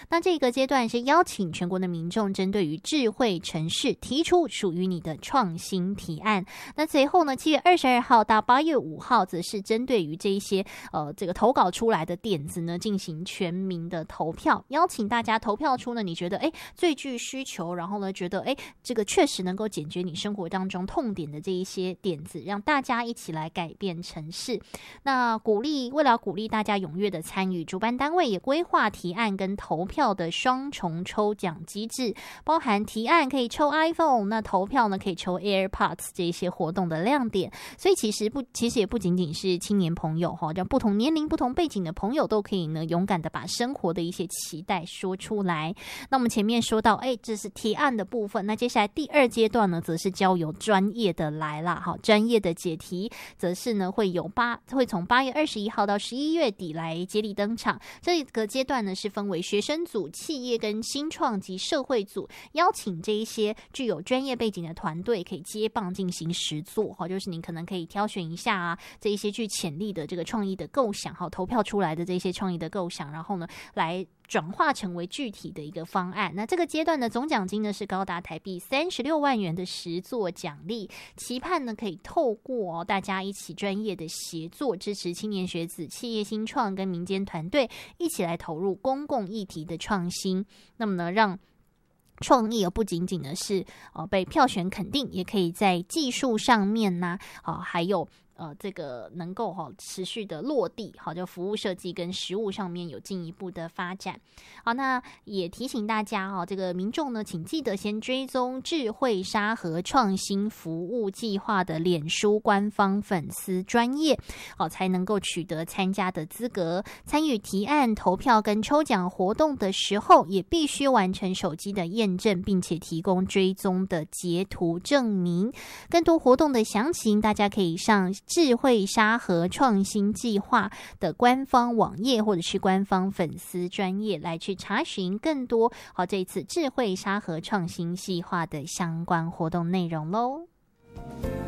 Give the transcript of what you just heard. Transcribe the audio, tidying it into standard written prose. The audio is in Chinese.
那这个阶段是邀请全国的民众针对于智慧城市提出属于你的创新提案。那随后呢，7月22号到8月5号则是针对于这一些这个投稿出来的点子呢进行全民的投票，邀请大家投票出呢你觉得最具需求，然后呢觉得这个确实能够解决你生活当中痛点的这一些点子，让大家一起来改变城市。那为了鼓励大家踊跃的参与，主办单位也规划提案跟投票的双重抽奖机制，包含提案可以抽 iPhone， 那投票呢可以抽 AirPods 这一些活动的亮点。所以其实也不仅仅是青年朋友让不同年龄不同背景的朋友都可以呢勇敢的把生活的一些期待说出来。那我们前面说到这是提案的部分，那接下来第二阶段呢则是交由专业的来啦，专业的解题则是呢会从8月21号到11月底来接力登场。这个阶段呢是分为学生组、企业跟新创及社会组，邀请这一些具有专业背景的团队可以接棒进行实作，就是你可能可以挑选一下这一些具潜力的这个创意的构想，投票出来的这些创意的构想，然后呢来转化成为具体的一个方案。那这个阶段的总奖金呢是高达台币36万元的实作奖励，期盼呢可以透过大家一起专业的协作，支持青年学子、企业新创跟民间团队一起来投入公共议题的创新，那么呢让创意不仅仅的是被票选肯定，也可以在技术上面还有这个能够持续的落地，就服务设计跟实务上面有进一步的发展。好，那也提醒大家这个民众呢，请记得先追踪智慧沙盒创新服务计划的脸书官方粉丝专页，才能够取得参加的资格。参与提案、投票跟抽奖活动的时候，也必须完成手机的验证，并且提供追踪的截图证明。更多活动的详情，大家可以上智慧沙盒创新计划的官方网页或者是官方粉丝专页来去查询更多这一次智慧沙盒创新计划的相关活动内容咯。